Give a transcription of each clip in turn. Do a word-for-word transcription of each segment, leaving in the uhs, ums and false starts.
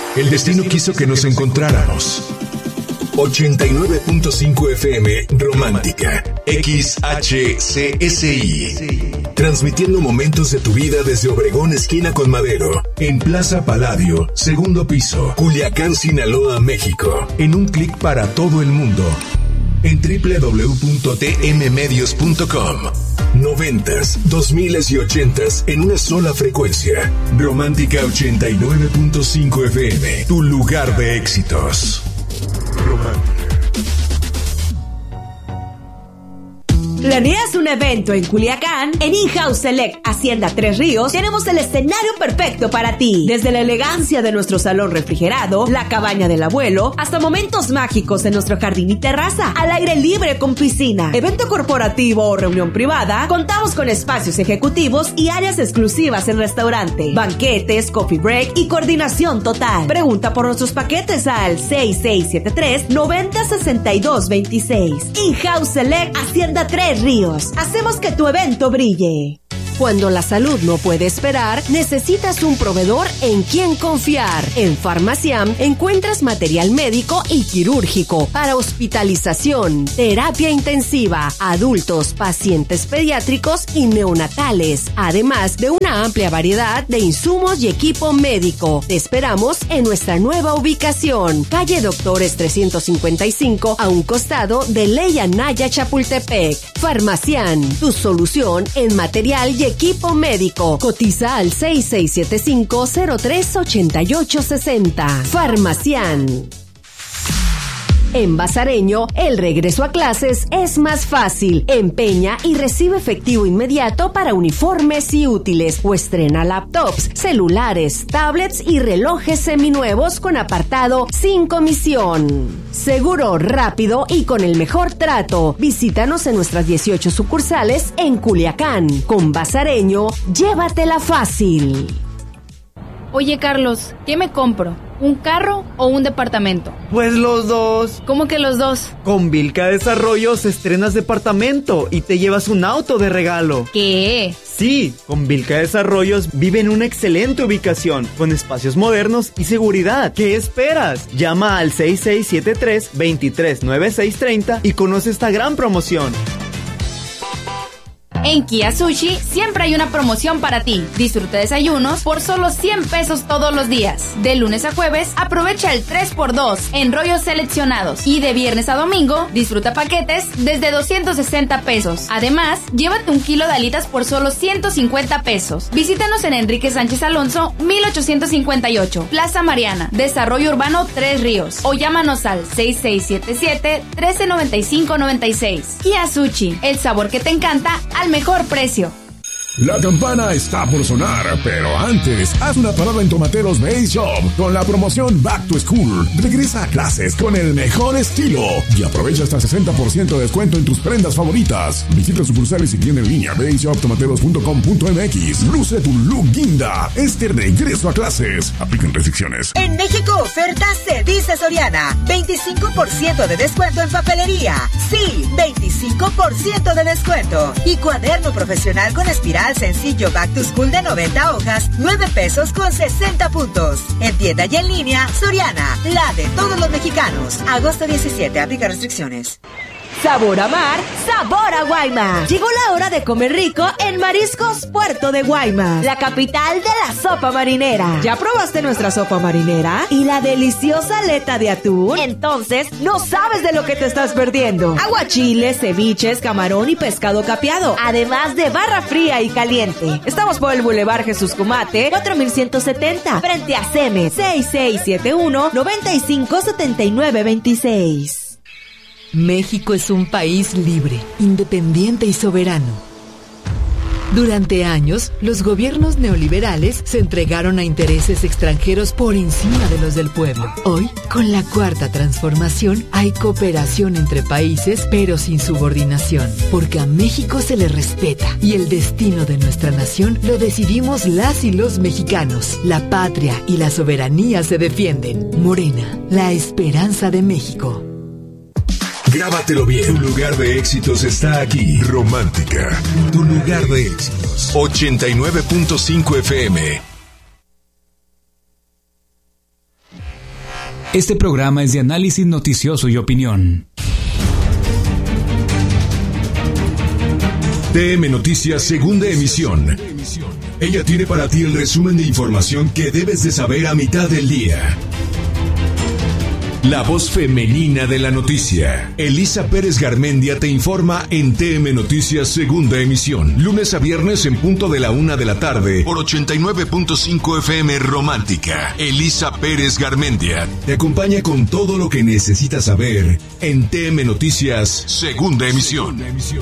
El destino quiso que nos encontráramos. ochenta y nueve punto cinco F M Romántica, X H C S I. Transmitiendo momentos de tu vida desde Obregón, esquina con Madero, en Plaza Palladio, segundo piso, Culiacán, Sinaloa, México. En un clic para todo el mundo. En doble u doble u doble u punto t m medios punto com. Noventas, dos miles y ochentas en una sola frecuencia. Romántica ochenta y nueve punto cinco F M, tu lugar de éxitos. Romántica. ¿Planeas un evento en Culiacán? En In-House Select Hacienda Tres Ríos tenemos el escenario perfecto para ti. Desde la elegancia de nuestro salón refrigerado, la cabaña del abuelo, hasta momentos mágicos en nuestro jardín y terraza, al aire libre con piscina. Evento corporativo o reunión privada, contamos con espacios ejecutivos y áreas exclusivas en restaurante, banquetes, coffee break y coordinación total. Pregunta por nuestros paquetes al seis seis siete tres, nueve cero seis dos dos seis. In-House Select Hacienda Tres Ríos. Hacemos que tu evento brille. Cuando la salud no puede esperar, necesitas un proveedor en quien confiar. En Farmaciam encuentras material médico y quirúrgico para hospitalización, terapia intensiva, adultos, pacientes pediátricos y neonatales, además de una amplia variedad de insumos y equipo médico. Te esperamos en nuestra nueva ubicación, calle Doctores trescientos cincuenta y cinco, a un costado de Ley Anaya, Chapultepec. Farmaciam, tu solución en material y equipo médico. Cotiza al seis seis siete cinco, cero tres ocho ocho seis cero. Farmaciam. En Bazareño, el regreso a clases es más fácil. Empeña y recibe efectivo inmediato para uniformes y útiles o estrena laptops, celulares, tablets y relojes seminuevos con apartado sin comisión. Seguro, rápido y con el mejor trato. Visítanos en nuestras dieciocho sucursales en Culiacán. Con Bazareño, llévatela fácil. Oye, Carlos, ¿qué me compro? ¿Un carro o un departamento? Pues los dos. ¿Cómo que los dos? Con Vilca Desarrollos estrenas departamento y te llevas un auto de regalo. ¿Qué? Sí, con Vilca Desarrollos vive en una excelente ubicación, con espacios modernos y seguridad. ¿Qué esperas? Llama al seis seis siete tres, dos tres nueve seis tres cero y conoce esta gran promoción. En Kia Sushi siempre hay una promoción para ti. Disfruta desayunos por solo cien pesos todos los días. De lunes a jueves, aprovecha el tres por dos en rollos seleccionados. Y de viernes a domingo, disfruta paquetes desde doscientos sesenta pesos. Además, llévate un kilo de alitas por solo ciento cincuenta pesos. Visítanos en Enrique Sánchez Alonso, mil ochocientos cincuenta y ocho, Plaza Mariana, Desarrollo Urbano Tres Ríos. O llámanos al seis seis siete siete, uno tres nueve cinco nueve seis. Kia Sushi, el sabor que te encanta al mejor precio. La campana está por sonar, pero antes, haz una parada en Tomateros Base Shop con la promoción Back to School. Regresa a clases con el mejor estilo y aprovecha hasta sesenta por ciento de descuento en tus prendas favoritas. Visita sucursales y tienda en línea base shop tomateros punto com punto m x. Luce tu look guinda este regreso a clases. Aplican restricciones. En México, ofertas se dice Soriana. veinticinco por ciento de descuento en papelería. Sí, veinticinco por ciento de descuento. Y cuaderno profesional con espiral sencillo Back to School de noventa hojas, nueve pesos con sesenta puntos. En tienda y en línea, Soriana, la de todos los mexicanos. Agosto diecisiete, aplica restricciones. Sabor a mar, sabor a Guaymas. Llegó la hora de comer rico en Mariscos Puerto de Guaymas, la capital de la sopa marinera. ¿Ya probaste nuestra sopa marinera? ¿Y la deliciosa aleta de atún? Entonces, no sabes de lo que te estás perdiendo. Aguachiles, ceviches, camarón y pescado capeado, además de barra fría y caliente. Estamos por el Boulevard Jesús Cumate, cuatro mil ciento setenta, frente a Cemes, seis seis siete uno, nueve cinco siete nueve dos seis. México es un país libre, independiente y soberano. Durante años, los gobiernos neoliberales se entregaron a intereses extranjeros por encima de los del pueblo. Hoy, con la cuarta transformación, hay cooperación entre países, pero sin subordinación, porque a México se le respeta y el destino de nuestra nación lo decidimos las y los mexicanos. La patria y la soberanía se defienden. Morena, la esperanza de México. Grábatelo bien. Tu lugar de éxitos está aquí. Romántica. Tu lugar de éxitos. ochenta y nueve punto cinco F M. Este programa es de análisis noticioso y opinión. T M Noticias, segunda emisión. Ella tiene para ti el resumen de información que debes de saber a mitad del día. La voz femenina de la noticia. Elisa Pérez Garmendia te informa en T M Noticias, segunda emisión. Lunes a viernes en punto de la una de la tarde por ochenta y nueve punto cinco F M Romántica. Elisa Pérez Garmendia te acompaña con todo lo que necesitas saber en T M Noticias, segunda emisión. Segunda emisión.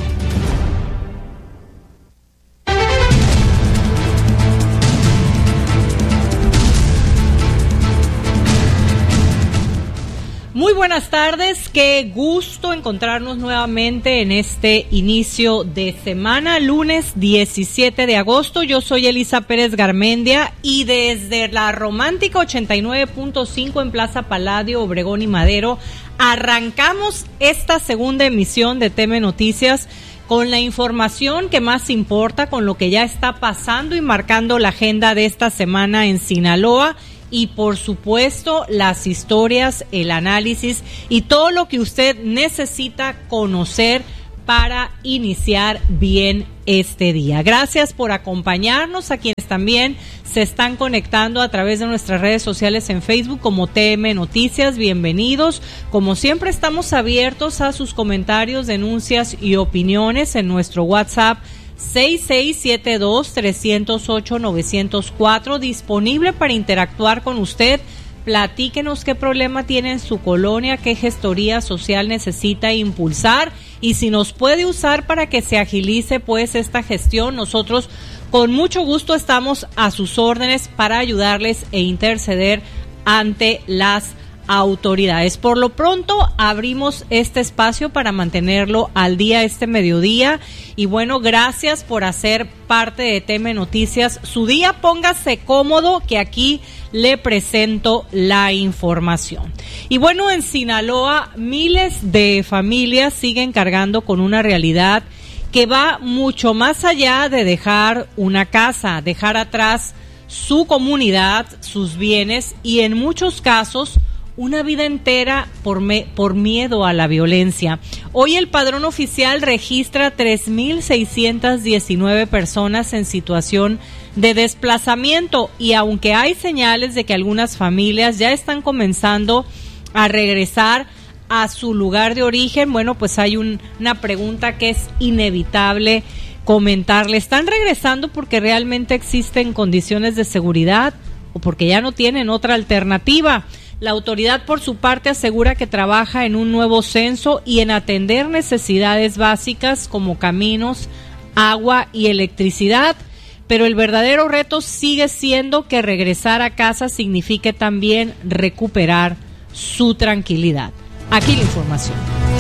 Muy buenas tardes, qué gusto encontrarnos nuevamente en este inicio de semana, lunes diecisiete de agosto. Yo soy Elisa Pérez Garmendia y desde la Romántica ochenta y nueve punto cinco en Plaza Paladio, Obregón y Madero, arrancamos esta segunda emisión de T M Noticias con la información que más importa, con lo que ya está pasando y marcando la agenda de esta semana en Sinaloa. Y por supuesto las historias, el análisis y todo lo que usted necesita conocer para iniciar bien este día. Gracias por acompañarnos, a quienes también se están conectando a través de nuestras redes sociales en Facebook como T M Noticias. Bienvenidos. Como siempre, estamos abiertos a sus comentarios, denuncias y opiniones en nuestro WhatsApp seis seis siete dos, tres cero ocho, nueve cero cuatro, disponible para interactuar con usted. Platíquenos qué problema tiene en su colonia, qué gestoría social necesita impulsar y si nos puede usar para que se agilice pues esta gestión. Nosotros con mucho gusto estamos a sus órdenes para ayudarles e interceder ante las autoridades. Por lo pronto abrimos este espacio para mantenerlo al día este mediodía y bueno, gracias por hacer parte de T M Noticias. Su día, póngase cómodo que aquí le presento la información. Y bueno, en Sinaloa miles de familias siguen cargando con una realidad que va mucho más allá de dejar una casa, dejar atrás su comunidad, sus bienes y en muchos casos una vida entera por, me, por miedo a la violencia. Hoy el padrón oficial registra tres mil seiscientas diecinueve personas en situación de desplazamiento y aunque hay señales de que algunas familias ya están comenzando a regresar a su lugar de origen, bueno, pues hay un, una pregunta que es inevitable comentarle. ¿Están regresando porque realmente existen condiciones de seguridad o porque ya no tienen otra alternativa? La autoridad, por su parte, asegura que trabaja en un nuevo censo y en atender necesidades básicas como caminos, agua y electricidad, pero el verdadero reto sigue siendo que regresar a casa signifique también recuperar su tranquilidad. Aquí la información.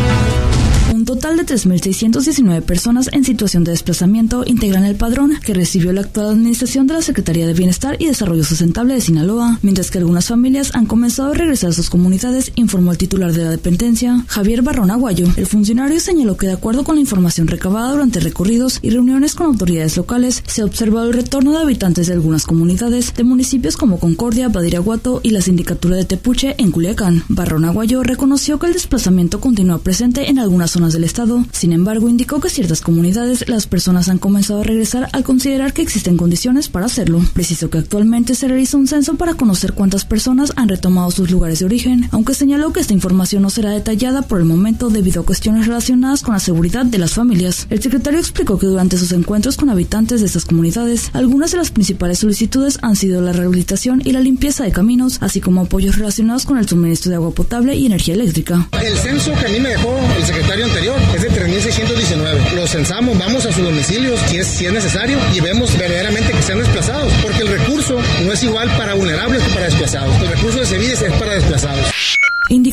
Un total de tres mil seiscientas diecinueve personas en situación de desplazamiento integran el padrón que recibió la actual administración de la Secretaría de Bienestar y Desarrollo Sustentable de Sinaloa, mientras que algunas familias han comenzado a regresar a sus comunidades, informó el titular de la dependencia, Javier Barrón Aguayo. El funcionario señaló que de acuerdo con la información recabada durante recorridos y reuniones con autoridades locales, se ha observado el retorno de habitantes de algunas comunidades de municipios como Concordia, Badiraguato y la Sindicatura de Tepuche en Culiacán. Barrón Aguayo reconoció que el desplazamiento continúa presente en algunas zonas del estado. Sin embargo, indicó que ciertas comunidades las personas han comenzado a regresar al considerar que existen condiciones para hacerlo. Precisó que actualmente se realiza un censo para conocer cuántas personas han retomado sus lugares de origen, aunque señaló que esta información no será detallada por el momento debido a cuestiones relacionadas con la seguridad de las familias. El secretario explicó que durante sus encuentros con habitantes de estas comunidades, algunas de las principales solicitudes han sido la rehabilitación y la limpieza de caminos, así como apoyos relacionados con el suministro de agua potable y energía eléctrica. El censo que a mí me dejó el secretario anterior es de tres mil seiscientos diecinueve. Los censamos, vamos a sus domicilios si es, si es necesario y vemos verdaderamente que sean desplazados, porque el recurso no es igual para vulnerables que para desplazados. El recurso de Cevides es para desplazados. Indicó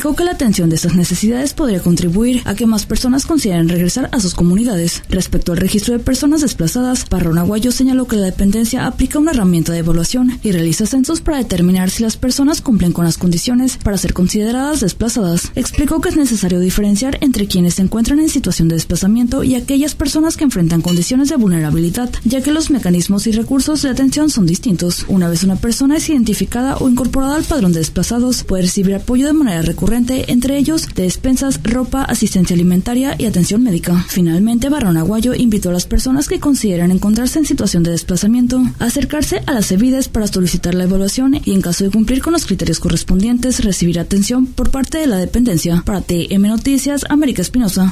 explicó que la atención de estas necesidades podría contribuir a que más personas consideren regresar a sus comunidades. Respecto al registro de personas desplazadas, Barrón Aguayo señaló que la dependencia aplica una herramienta de evaluación y realiza censos para determinar si las personas cumplen con las condiciones para ser consideradas desplazadas. Explicó que es necesario diferenciar entre quienes se encuentran en situación de desplazamiento y aquellas personas que enfrentan condiciones de vulnerabilidad, ya que los mecanismos y recursos de atención son distintos. Una vez una persona es identificada o incorporada al padrón de desplazados, puede recibir apoyo de manera recurrente, entre ellos de despensas, ropa, asistencia alimentaria y atención médica. Finalmente, Barrón Aguayo invitó a las personas que consideran encontrarse en situación de desplazamiento a acercarse a las CEVIDES para solicitar la evaluación y, en caso de cumplir con los criterios correspondientes, recibir atención por parte de la dependencia. Para T M Noticias, América Espinosa.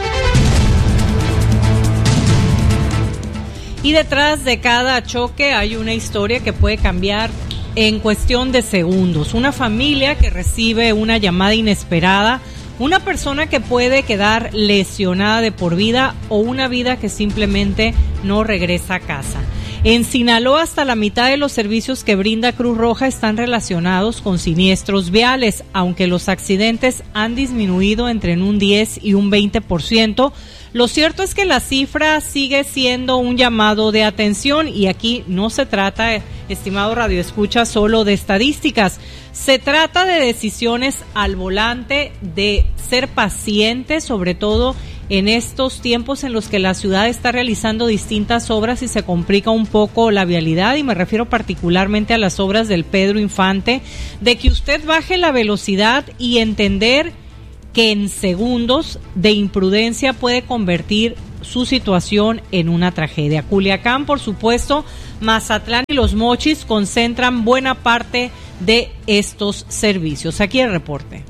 Y detrás de cada choque hay una historia que puede cambiar en cuestión de segundos. Una familia que recibe una llamada inesperada, una persona que puede quedar lesionada de por vida o una vida que simplemente no regresa a casa. En Sinaloa, hasta la mitad de los servicios que brinda Cruz Roja están relacionados con siniestros viales, aunque los accidentes han disminuido entre un diez y un veinte por ciento. Lo cierto es que la cifra sigue siendo un llamado de atención y aquí no se trata, estimado radioescucha, solo de estadísticas. Se trata de decisiones al volante, de ser pacientes, sobre todo en estos tiempos en los que la ciudad está realizando distintas obras y se complica un poco la vialidad, y me refiero particularmente a las obras del Pedro Infante, de que usted baje la velocidad y entender que en segundos de imprudencia puede convertir su situación en una tragedia. Culiacán, por supuesto, Mazatlán y Los Mochis concentran buena parte de estos servicios. Aquí el reporte.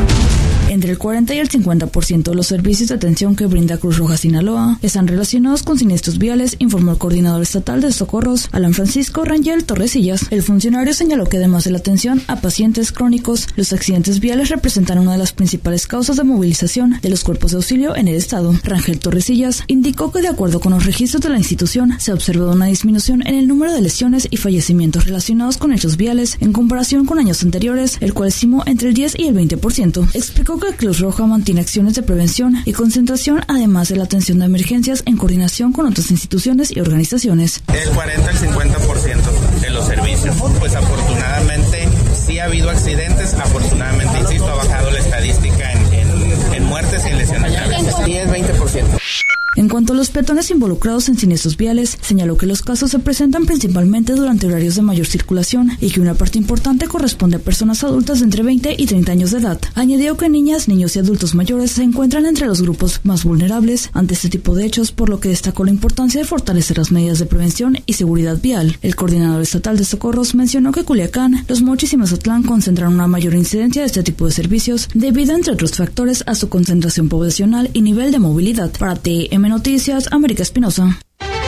Entre el cuarenta y el cincuenta por ciento de los servicios de atención que brinda Cruz Roja Sinaloa están relacionados con siniestros viales, informó el coordinador estatal de socorros, Alan Francisco Rangel Torresillas. El funcionario señaló que además de la atención a pacientes crónicos, los accidentes viales representan una de las principales causas de movilización de los cuerpos de auxilio en el estado. Rangel Torresillas indicó que de acuerdo con los registros de la institución, se ha observado una disminución en el número de lesiones y fallecimientos relacionados con hechos viales en comparación con años anteriores, el cual estimó entre el diez y el veinte por ciento. Explicó que Cruz Roja mantiene acciones de prevención y concentración, además de la atención de emergencias en coordinación con otras instituciones y organizaciones. El cuarenta al cincuenta por ciento de los servicios, pues afortunadamente sí ha habido accidentes, afortunadamente, insisto, ha bajado la estadística en, en, en muertes y en lesiones graves. diez, veinte por ciento. En cuanto a los peatones involucrados en siniestros viales, señaló que los casos se presentan principalmente durante horarios de mayor circulación y que una parte importante corresponde a personas adultas de entre veinte y treinta años de edad. Añadió que niñas, niños y adultos mayores se encuentran entre los grupos más vulnerables ante este tipo de hechos, por lo que destacó la importancia de fortalecer las medidas de prevención y seguridad vial. El coordinador estatal de socorros mencionó que Culiacán, Los Mochis y Mazatlán concentran una mayor incidencia de este tipo de servicios debido, entre otros factores, a su concentración poblacional y nivel de movilidad. Para T M Noticias, América Espinosa.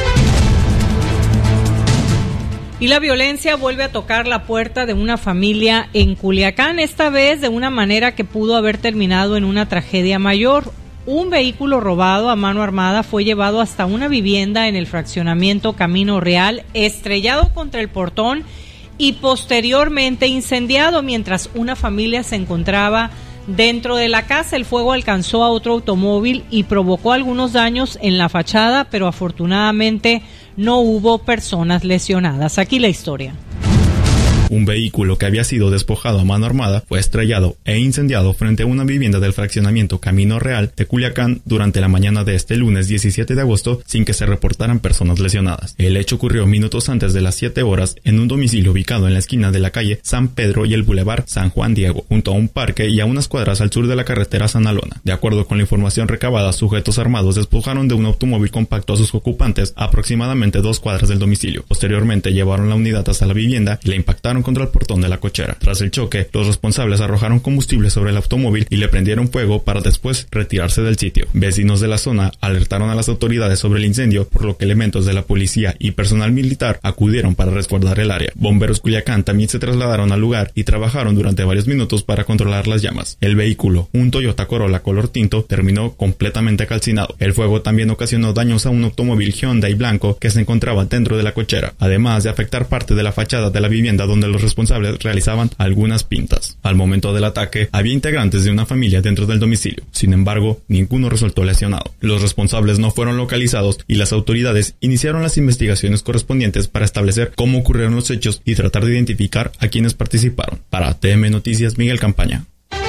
Y la violencia vuelve a tocar la puerta de una familia en Culiacán, esta vez de una manera que pudo haber terminado en una tragedia mayor. Un vehículo robado a mano armada fue llevado hasta una vivienda en el fraccionamiento Camino Real, estrellado contra el portón y posteriormente incendiado mientras una familia se encontraba dentro de la casa. El fuego alcanzó a otro automóvil y provocó algunos daños en la fachada, pero afortunadamente no hubo personas lesionadas. Aquí la historia. Un vehículo que había sido despojado a mano armada fue estrellado e incendiado frente a una vivienda del fraccionamiento Camino Real de Culiacán durante la mañana de este lunes diecisiete de agosto sin que se reportaran personas lesionadas. El hecho ocurrió minutos antes de las siete horas en un domicilio ubicado en la esquina de la calle San Pedro y el Boulevard San Juan Diego, junto a un parque y a unas cuadras al sur de la carretera San Alona. De acuerdo con la información recabada, sujetos armados despojaron de un automóvil compacto a sus ocupantes a aproximadamente dos cuadras del domicilio. Posteriormente llevaron la unidad hasta la vivienda y la impactaron contra el portón de la cochera. Tras el choque, los responsables arrojaron combustible sobre el automóvil y le prendieron fuego para después retirarse del sitio. Vecinos de la zona alertaron a las autoridades sobre el incendio, por lo que elementos de la policía y personal militar acudieron para resguardar el área. Bomberos Culiacán también se trasladaron al lugar y trabajaron durante varios minutos para controlar las llamas. El vehículo, un Toyota Corolla color tinto, terminó completamente calcinado. El fuego también ocasionó daños a un automóvil Hyundai blanco que se encontraba dentro de la cochera, además de afectar parte de la fachada de la vivienda donde los responsables realizaban algunas pintas. Al momento del ataque, había integrantes de una familia dentro del domicilio. Sin embargo, ninguno resultó lesionado. Los responsables no fueron localizados y las autoridades iniciaron las investigaciones correspondientes para establecer cómo ocurrieron los hechos y tratar de identificar a quienes participaron. Para T M Noticias, Miguel Campaña.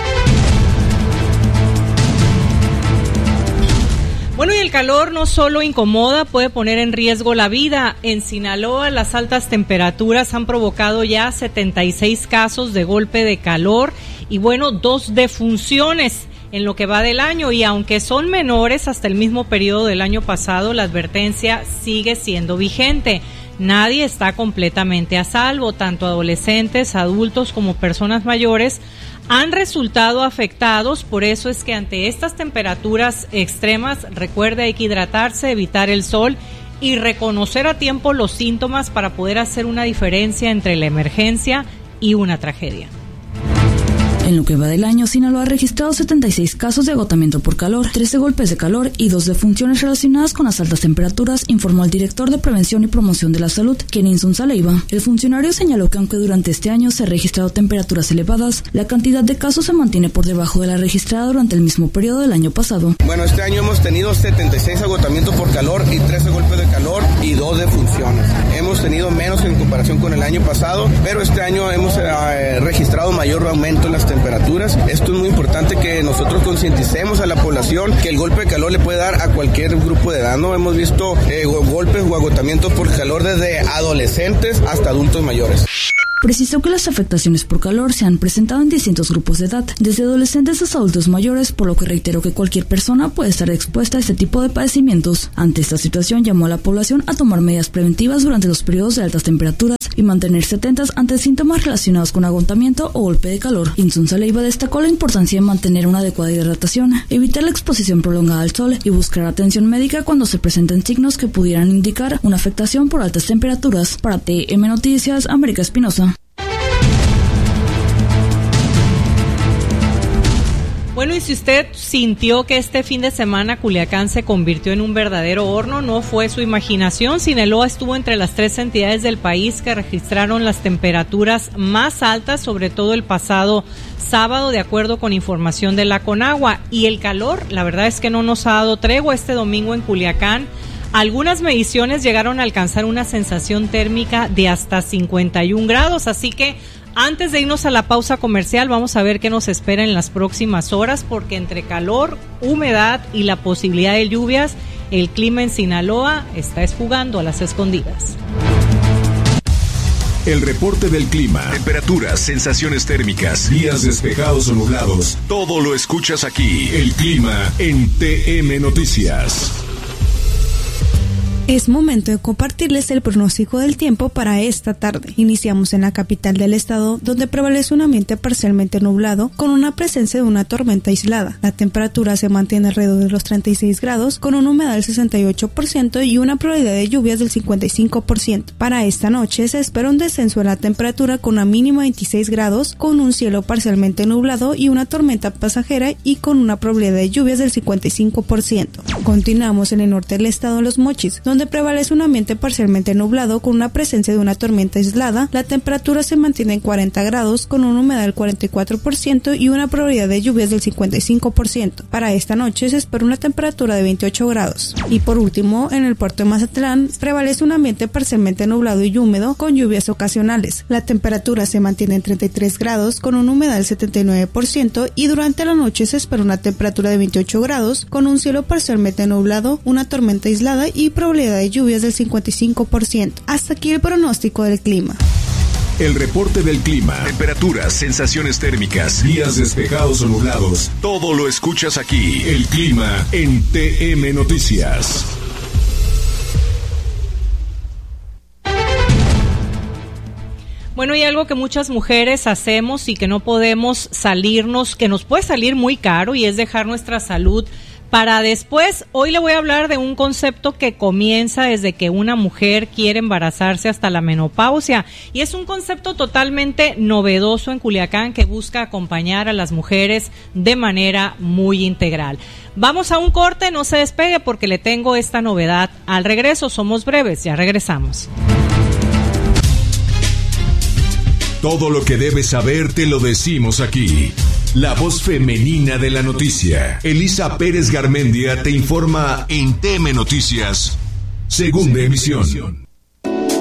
Bueno, y el calor no solo incomoda, puede poner en riesgo la vida. En Sinaloa, las altas temperaturas han provocado ya setenta y seis casos de golpe de calor y, bueno, dos defunciones en lo que va del año. Y aunque son menores hasta el mismo periodo del año pasado, la advertencia sigue siendo vigente. Nadie está completamente a salvo, tanto adolescentes, adultos como personas mayores han resultado afectados. Por eso es que ante estas temperaturas extremas, recuerde, hay que hidratarse, evitar el sol y reconocer a tiempo los síntomas para poder hacer una diferencia entre la emergencia y una tragedia. En lo que va del año, Sinaloa ha registrado setenta y seis casos de agotamiento por calor, trece golpes de calor y dos defunciones relacionadas con las altas temperaturas, informó el director de Prevención y Promoción de la Salud, Kenin Sonsaleiva. El funcionario señaló que aunque durante este año se han registrado temperaturas elevadas, la cantidad de casos se mantiene por debajo de la registrada durante el mismo periodo del año pasado. Bueno, este año hemos tenido setenta y seis agotamientos por calor y trece golpes de calor y dos defunciones. Hemos tenido menos en comparación con el año pasado, pero este año hemos eh, registrado mayor aumento en las temperaturas. Esto es muy importante que nosotros concienticemos a la población que el golpe de calor le puede dar a cualquier grupo de edad, ¿no? Hemos visto eh, golpes o agotamientos por calor desde adolescentes hasta adultos mayores. Precisó que las afectaciones por calor se han presentado en distintos grupos de edad, desde adolescentes hasta adultos mayores, por lo que reiteró que cualquier persona puede estar expuesta a este tipo de padecimientos. Ante esta situación, llamó a la población a tomar medidas preventivas durante los periodos de altas temperaturas y mantenerse atentas ante síntomas relacionados con agotamiento o golpe de calor. Sonsaleiva destacó la importancia de mantener una adecuada hidratación, evitar la exposición prolongada al sol y buscar atención médica cuando se presenten signos que pudieran indicar una afectación por altas temperaturas. Para T M Noticias, América Espinosa. Bueno, y si usted sintió que este fin de semana Culiacán se convirtió en un verdadero horno, no fue su imaginación. Sinaloa estuvo entre las tres entidades del país que registraron las temperaturas más altas, sobre todo el pasado sábado, de acuerdo con información de la Conagua. Y el calor, la verdad es que no nos ha dado tregua. Este domingo en Culiacán, algunas mediciones llegaron a alcanzar una sensación térmica de hasta cincuenta y un grados, así que antes de irnos a la pausa comercial, vamos a ver qué nos espera en las próximas horas, porque entre calor, humedad y la posibilidad de lluvias, el clima en Sinaloa está jugando a las escondidas. El reporte del clima, temperaturas, sensaciones térmicas, días despejados o nublados, todo lo escuchas aquí. El clima en T M Noticias. Es momento de compartirles el pronóstico del tiempo para esta tarde. Iniciamos en la capital del estado, donde prevalece un ambiente parcialmente nublado con una presencia de una tormenta aislada. La temperatura se mantiene alrededor de los treinta y seis grados, con una humedad del sesenta y ocho por ciento y una probabilidad de lluvias del cincuenta y cinco por ciento. Para esta noche se espera un descenso de la temperatura con una mínima de veintiséis grados, con un cielo parcialmente nublado y una tormenta pasajera y con una probabilidad de lluvias del cincuenta y cinco por ciento. Continuamos en el norte del estado, Los Mochis, donde prevalece un ambiente parcialmente nublado con una presencia de una tormenta aislada. La temperatura se mantiene en cuarenta grados con una humedad del cuarenta y cuatro por ciento y una probabilidad de lluvias del cincuenta y cinco por ciento. Para esta noche se espera una temperatura de veintiocho grados. Y por último, en el puerto de Mazatlán prevalece un ambiente parcialmente nublado y húmedo con lluvias ocasionales. La temperatura se mantiene en treinta y tres grados con una humedad del setenta y nueve por ciento y durante la noche se espera una temperatura de veintiocho grados con un cielo parcialmente nublado, una tormenta aislada y probabilidad de lluvias del cincuenta y cinco por ciento. Hasta aquí el pronóstico del clima. El reporte del clima, temperaturas, sensaciones térmicas, días despejados o nublados, todo lo escuchas aquí. El clima en T M Noticias. Bueno, y algo que muchas mujeres hacemos y que no podemos salirnos, que nos puede salir muy caro, y es dejar nuestra salud para después. Hoy le voy a hablar de un concepto que comienza desde que una mujer quiere embarazarse hasta la menopausia, y es un concepto totalmente novedoso en Culiacán que busca acompañar a las mujeres de manera muy integral. Vamos a un corte, no se despegue porque le tengo esta novedad al regreso. Somos breves, ya regresamos. Todo lo que debes saber te lo decimos aquí. La voz femenina de la noticia. Elisa Pérez Garmendia te informa en T M Noticias, segunda emisión.